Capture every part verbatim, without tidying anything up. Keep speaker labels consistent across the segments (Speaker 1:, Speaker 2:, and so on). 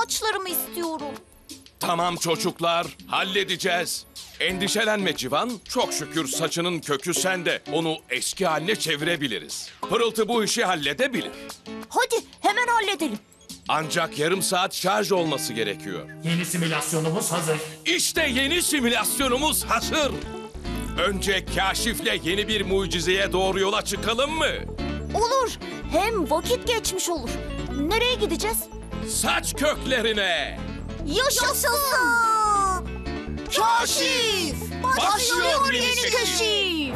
Speaker 1: saçlarımı istiyorum.
Speaker 2: Tamam çocuklar, halledeceğiz. Endişelenme Civan, çok şükür saçının kökü sende. Onu eski haline çevirebiliriz. Pırıltı bu işi halledebilir.
Speaker 1: Hadi hemen halledelim.
Speaker 2: Ancak yarım saat şarj olması gerekiyor.
Speaker 3: Yeni simülasyonumuz hazır.
Speaker 2: İşte yeni simülasyonumuz hazır. Önce Kaşif'le yeni bir mucizeye doğru yola çıkalım mı?
Speaker 1: Olur. Hem vakit geçmiş olur. Nereye gideceğiz?
Speaker 2: Saç köklerine.
Speaker 1: Yaşasın! Kaşif!
Speaker 2: Başlıyor yeni
Speaker 1: yeni
Speaker 2: keşif.
Speaker 1: keşif!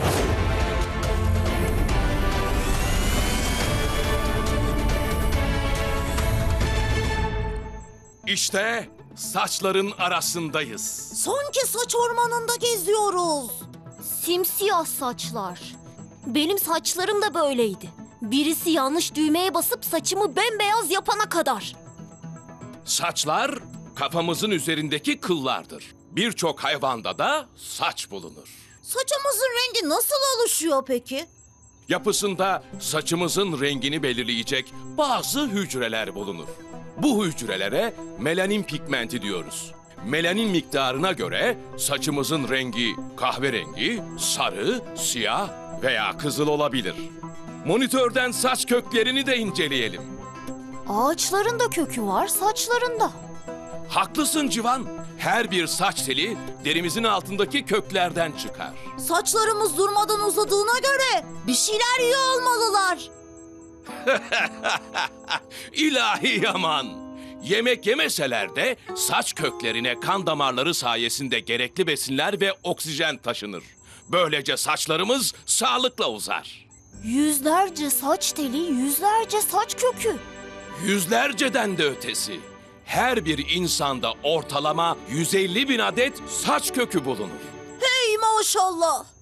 Speaker 2: İşte saçların arasındayız.
Speaker 1: Sanki saç ormanında geziyoruz. Simsiyah saçlar. Benim saçlarım da böyleydi. Birisi yanlış düğmeye basıp saçımı bembeyaz yapana kadar.
Speaker 2: Saçlar kafamızın üzerindeki kıllardır. Birçok hayvanda da saç bulunur.
Speaker 1: Saçımızın rengi nasıl oluşuyor peki?
Speaker 2: Yapısında saçımızın rengini belirleyecek bazı hücreler bulunur. Bu hücrelere melanin pigmenti diyoruz. Melanin miktarına göre saçımızın rengi kahverengi, sarı, siyah veya kızıl olabilir. Monitörden saç köklerini de inceleyelim.
Speaker 1: Ağaçların da kökü var, saçlarında.
Speaker 2: Haklısın Civan. Her bir saç teli derimizin altındaki köklerden çıkar.
Speaker 1: Saçlarımız durmadan uzadığına göre bir şeyler yiyor olmalılar.
Speaker 2: İlahi Yaman! Yemek yemeseler de saç köklerine kan damarları sayesinde gerekli besinler ve oksijen taşınır. Böylece saçlarımız sağlıkla uzar.
Speaker 1: Yüzlerce saç teli, yüzlerce saç kökü.
Speaker 2: Yüzlerceden de ötesi. Her bir insanda ortalama yüz elli bin adet saç kökü bulunur.
Speaker 1: Hey maşallah!